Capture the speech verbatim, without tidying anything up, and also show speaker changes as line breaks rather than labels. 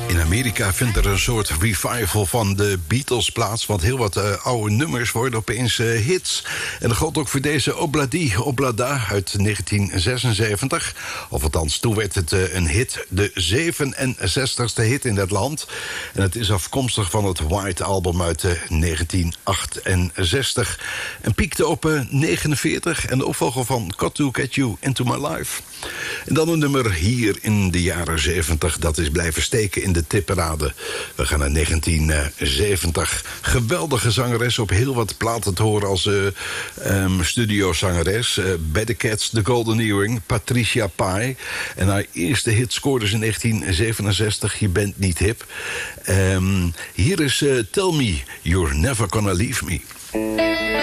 In Amerika vindt er een soort revival van de Beatles plaats, want heel wat uh, oude nummers worden opeens uh, hits. En dat geldt ook voor deze Obladi Oblada uit negentien zesenzeventig. Of althans, toen werd het uh, een hit, de zevenenzestigste hit in het land. En het is afkomstig van het White Album uit uh, negentien achtenzestig. En piekte op uh, negenenveertig en de opvolger van Got to Get You Into My Life. En dan een nummer hier in de jaren zeventig, dat is blijven steken in de tipparade. We gaan naar negentien zeventig. Geweldige zangeres, op heel wat platen te horen als uh, um, studiozangeres. Uh, By the Cats, The Golden Earring, Patricia Pai. En haar eerste hit scoorde ze in negentien zevenenzestig, Je bent niet hip. Um, hier is uh, Tell Me You're Never Gonna Leave Me.